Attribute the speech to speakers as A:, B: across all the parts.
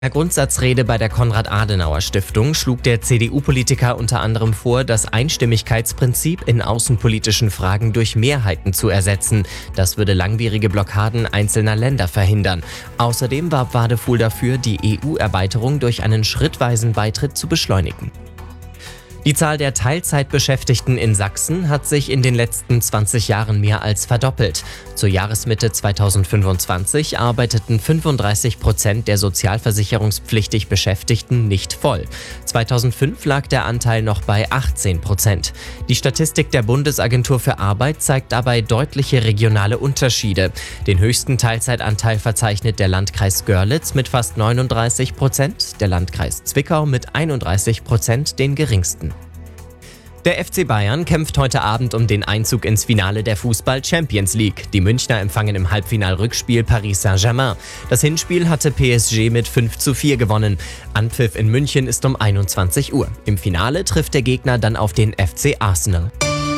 A: In der Grundsatzrede bei der Konrad-Adenauer-Stiftung schlug der CDU-Politiker unter anderem vor, das Einstimmigkeitsprinzip in außenpolitischen Fragen durch Mehrheiten zu ersetzen. Das würde langwierige Blockaden einzelner Länder verhindern. Außerdem warb Wadefuhl dafür, die EU-Erweiterung durch einen schrittweisen Beitritt zu beschleunigen. Die Zahl der Teilzeitbeschäftigten in Sachsen hat sich in den letzten 20 Jahren mehr als verdoppelt. Zur Jahresmitte 2025 arbeiteten 35% der sozialversicherungspflichtig Beschäftigten nicht voll. 2005 lag der Anteil noch bei 18%. Die Statistik der Bundesagentur für Arbeit zeigt dabei deutliche regionale Unterschiede. Den höchsten Teilzeitanteil verzeichnet der Landkreis Görlitz mit fast 39%, der Landkreis Zwickau mit 31% den geringsten. Der FC Bayern kämpft heute Abend um den Einzug ins Finale der Fußball-Champions League. Die Münchner empfangen im Halbfinal-Rückspiel Paris Saint-Germain. Das Hinspiel hatte PSG mit 5:4 gewonnen. Anpfiff in München ist um 21 Uhr. Im Finale trifft der Gegner dann auf den FC Arsenal.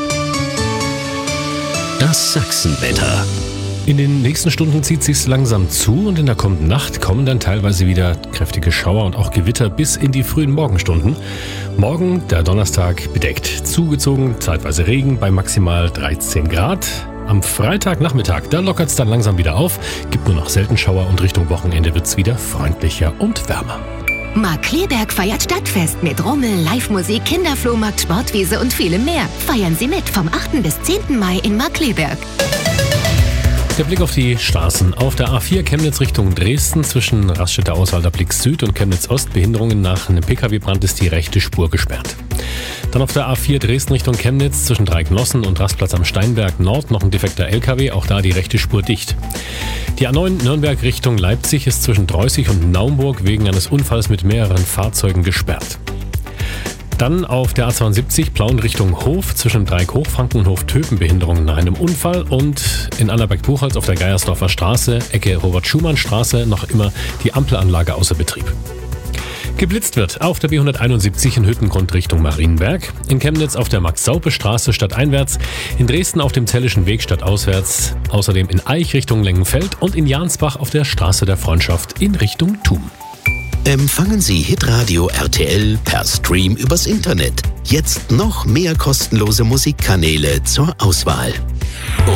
B: Das Sachsenwetter.
C: In den nächsten Stunden zieht es sich langsam zu und in der kommenden Nacht kommen dann teilweise wieder kräftige Schauer und auch Gewitter bis in die frühen Morgenstunden. Morgen, der Donnerstag, bedeckt, zugezogen, zeitweise Regen bei maximal 13 Grad. Am Freitagnachmittag, da lockert es dann langsam wieder auf, gibt nur noch selten Schauer und Richtung Wochenende wird es wieder freundlicher und wärmer.
D: Markkleeberg feiert Stadtfest mit Rummel, Live-Musik, Kinderflohmarkt, Sportwiese und vielem mehr. Feiern Sie mit vom 8. bis 10. Mai in Markkleeberg.
C: Der Blick auf die Straßen. Auf der A4 Chemnitz Richtung Dresden zwischen Raststätter Auswalder Blick Süd und Chemnitz Ost Behinderungen nach einem Pkw-Brand ist die rechte Spur gesperrt. Dann auf der A4 Dresden Richtung Chemnitz zwischen Dreiecknossen und Rastplatz am Steinberg Nord noch ein defekter LKW, auch da die rechte Spur dicht. Die A9 Nürnberg Richtung Leipzig ist zwischen Dreußig und Naumburg wegen eines Unfalls mit mehreren Fahrzeugen gesperrt. Dann auf der A72 Plauen Richtung Hof zwischen Dreieck Hochfranken und Hof Töpen Behinderungen nach einem Unfall und in Annaberg-Buchholz auf der Geiersdorfer Straße, Ecke Robert-Schumann-Straße, noch immer die Ampelanlage außer Betrieb. Geblitzt wird auf der B171 in Hüttengrund Richtung Marienberg, in Chemnitz auf der Max-Saupe-Straße stadteinwärts, in Dresden auf dem Zellischen Weg stadtauswärts, außerdem in Eich Richtung Lengenfeld und in Jansbach auf der Straße der Freundschaft in Richtung Thum.
B: Empfangen Sie Hitradio RTL per Stream übers Internet. Jetzt noch mehr kostenlose Musikkanäle zur Auswahl.